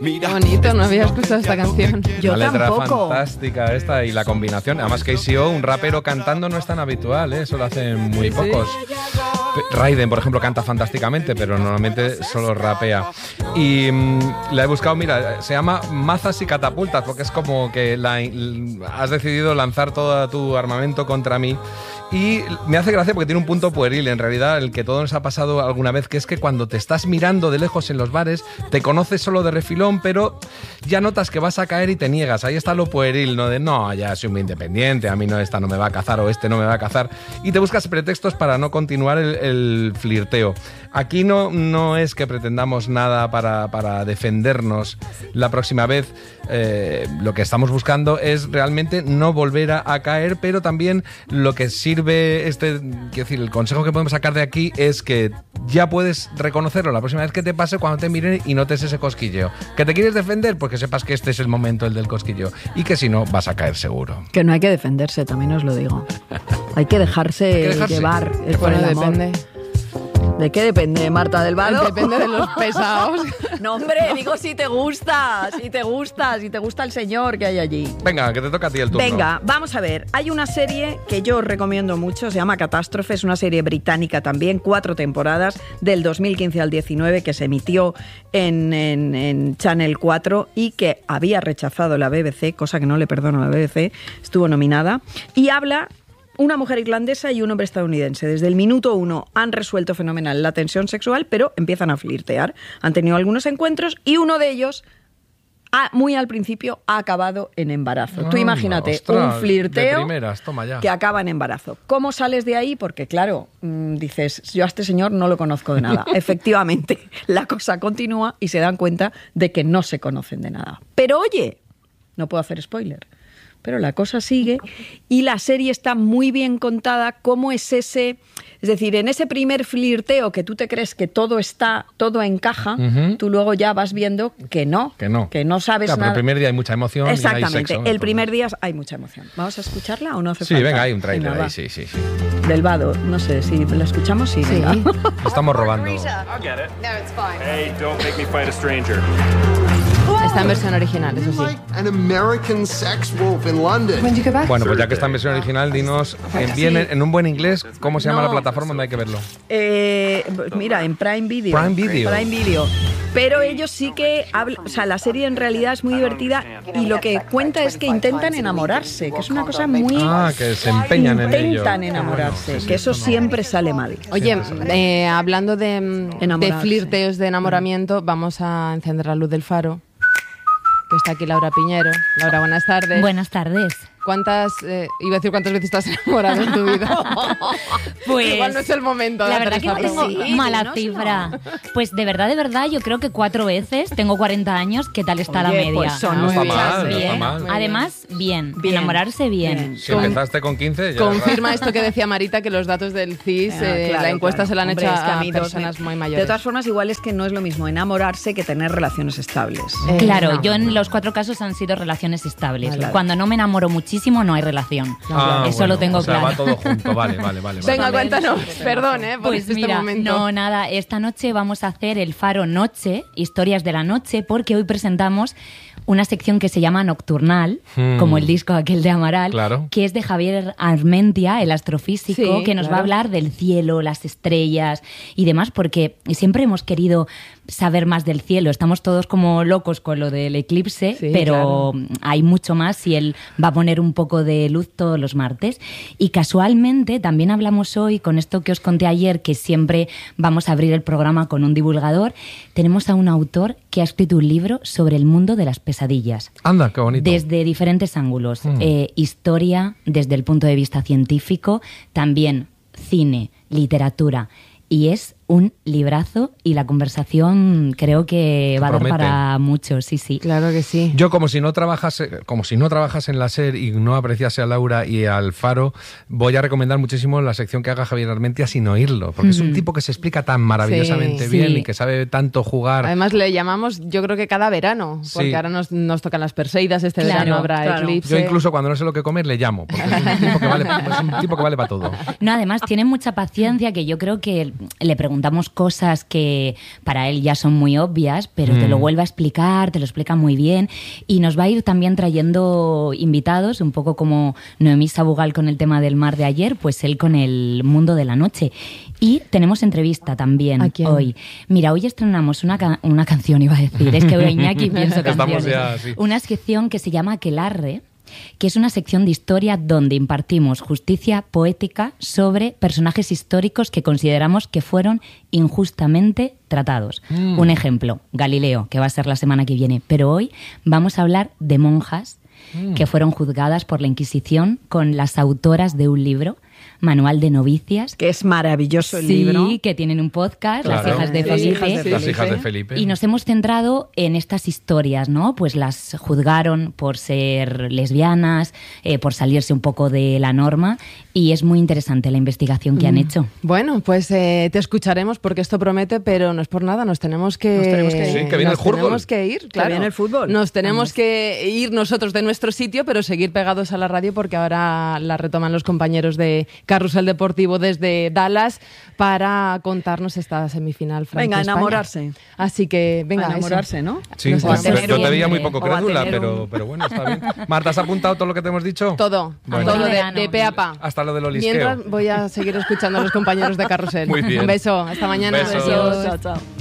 Qué bonito, no había escuchado esta canción. Yo la letra tampoco. fantástica esta y la combinación. Además, KCO, un rapero cantando no es tan habitual, ¿eh? Eso lo hacen muy pocos. Raiden, por ejemplo, canta fantásticamente, pero normalmente solo rapea. Y la he buscado, mira, se llama Mazas y Catapultas, porque es como que has decidido lanzar todo tu armamento contra mí. Y me hace gracia porque tiene un punto pueril, en realidad, el que todo nos ha pasado alguna vez, que es que cuando te estás mirando de lejos en los bares, te conoces solo de refilón, pero ya notas que vas a caer y te niegas. Ahí está lo pueril, ¿no? De no, ya soy muy independiente, a mí no, esta no me va a cazar o este no me va a cazar. Y te buscas pretextos para no continuar el flirteo. Aquí no es que pretendamos nada para defendernos la próxima vez. Lo que estamos buscando es realmente no volver a caer, pero también lo que sirve quiero decir, el consejo que podemos sacar de aquí es que ya puedes reconocerlo la próxima vez que te pase cuando te miren y notes ese cosquilleo. ¿Que te quieres defender? Pues que sepas que este es el momento, el del cosquilleo, y que si no, vas a caer seguro. Que no hay que defenderse, también os lo digo. Hay que dejarse llevar por el amor. Depende. ¿De qué depende, Marta del Vado? Depende de los pesados. No, hombre, digo si te gusta el señor que hay allí. Venga, que te toca a ti el turno. Venga, vamos a ver. Hay una serie que yo os recomiendo mucho, se llama Catástrofe, es una serie británica también, 4 temporadas, del 2015 al 19, que se emitió en Channel 4 y que había rechazado la BBC, cosa que no le perdono a la BBC, estuvo nominada, y habla una mujer irlandesa y un hombre estadounidense. Desde el minuto 1 han resuelto fenomenal la tensión sexual, pero empiezan a flirtear. Han tenido algunos encuentros y uno de ellos, muy al principio, ha acabado en embarazo. Tú imagínate, ostras, un flirteo de primeras, toma ya. que acaba en embarazo. ¿Cómo sales de ahí? Porque claro, dices, yo a este señor no lo conozco de nada. Efectivamente, la cosa continúa y se dan cuenta de que no se conocen de nada. Pero oye, no puedo hacer spoiler, pero la cosa sigue y la serie está muy bien contada. ¿Cómo es ese? Es decir, en ese primer flirteo que tú te crees que todo encaja, tú luego ya vas viendo que no sabes claro, nada. Pero el primer día hay mucha emoción. Exactamente, y hay sexo, el primer día hay mucha emoción. ¿Vamos a escucharla o no hace Sí, falta? venga, hay un trailer Venga, ahí, va. sí. Del Vado, no sé, si la escuchamos, sí. Venga. Estamos robando. I'll get it. No, it's fine. Hey, don't make me fight a stranger. Está en versión original, eso sí. An American sex wolf in London. Bueno, pues ya que está en versión original, dinos en un buen inglés cómo se llama la plataforma donde hay que verlo. Mira, en Prime Video. Prime Video. Pero ellos sí que hablan, o sea, la serie en realidad es muy divertida y lo que cuenta es que intentan enamorarse, que es una cosa muy... que se empeñan en ello. Intentan enamorarse, que eso siempre sale mal. Oye, hablando de Enamorarse. flirteos, de enamoramiento, vamos a encender la luz del faro. Que está aquí Laura Piñero. Laura, buenas tardes. Buenas tardes. ¿Cuántas veces te has enamorado en tu vida? Pues igual no es el momento. La verdad que no tengo mala cifra. Pues de verdad, yo creo que 4 veces. Tengo 40 años. ¿Qué tal está la media? Pues son No está muy mal, bien. no está mal. Además, bien. Bien. Enamorarse bien. Si empezaste con 15, ya... Confirma esto que decía Marita, que los datos del CIS, Claro, la encuesta se la han Hombre, hecho es que a mí personas muy mayores. De todas formas, igual es que no es lo mismo enamorarse que tener relaciones estables. Claro, no. yo en los 4 casos han sido relaciones estables. Vale. Cuando no me enamoro muchísimo, no hay relación. Eso lo tengo o sea, claro. va todo junto, vale. Venga, cuéntanos. Perdón, por Pues este mira, momento. no, nada, esta noche vamos a hacer el Faro Noche, historias de la noche, porque hoy presentamos una sección que se llama Nocturnal, como el disco aquel de Amaral, Claro. que es de Javier Armentia, el astrofísico, Sí, que nos va a claro. hablar del cielo, las estrellas y demás, porque siempre hemos querido saber más del cielo. Estamos todos como locos con lo del eclipse, Sí, pero hay mucho más y él va a poner un poco de luz todos los martes. Y casualmente también hablamos hoy, con esto que os conté ayer, que siempre vamos a abrir el programa con un divulgador, tenemos a un autor que ha escrito un libro sobre el mundo de las pesadillas. Anda, qué bonito. Desde diferentes ángulos. Historia, desde el punto de vista científico, también cine, literatura. Y es un librazo y la conversación creo que va a dar promete. para mucho, sí. Claro que sí. Yo como si no trabajas en la SER y no apreciase a Laura y al Faro, voy a recomendar muchísimo la sección que haga Javier Armentia sin oírlo, porque es un tipo que se explica tan maravillosamente Sí, bien sí. y que sabe tanto jugar. Además le llamamos, yo creo que cada verano, porque Sí. ahora nos tocan las Perseidas, este Claro, verano habrá claro. eclipse. Yo incluso cuando no sé lo que comer le llamo, porque es un tipo que vale para todo. No, además tiene mucha paciencia, que yo creo que le pregunto preguntamos cosas que para él ya son muy obvias, pero te lo vuelve a explicar, te lo explica muy bien, y nos va a ir también trayendo invitados, un poco como Noemí Sabugal con el tema del mar de ayer, pues él con el mundo de la noche. Y tenemos entrevista también hoy. Mira, hoy estrenamos una canción, iba a decir, es que veo a Iñaki y pienso canciones. Ya, sí. Una sección que se llama Aquelarre, que es una sección de historia donde impartimos justicia poética sobre personajes históricos que consideramos que fueron injustamente tratados. Un ejemplo, Galileo, que va a ser la semana que viene. Pero hoy vamos a hablar de monjas que fueron juzgadas por la Inquisición con las autoras de un libro, Manual de Novicias. Que es maravilloso el libro. Sí, que tienen un podcast, Claro. Las hijas de Felipe. Las hijas de Felipe. Y nos hemos centrado en estas historias, ¿no? Pues las juzgaron por ser lesbianas, por salirse un poco de la norma, y es muy interesante la investigación que han hecho. Bueno, pues te escucharemos porque esto promete, pero no es por nada, nos tenemos que ir. Sí, que viene el fútbol. Tenemos que ir, claro. viene el fútbol. Nos tenemos que ir nosotros de nuestro sitio, pero seguir pegados a la radio porque ahora la retoman los compañeros de Carrusel Deportivo desde Dallas para contarnos esta semifinal Francia-España. Venga, enamorarse. Así que, venga, A enamorarse, ¿no? Sí, Nos pues, vamos. yo te veía muy poco O a crédula, tener pero bueno, está bien. Marta, ¿has apuntado todo lo que te hemos dicho? Todo, Bueno. todo de pe a pa. Hasta lo del olisqueo. Mientras voy a seguir escuchando a los compañeros de Carrusel. Muy bien. Un beso, hasta mañana. Besos. Chao, chao.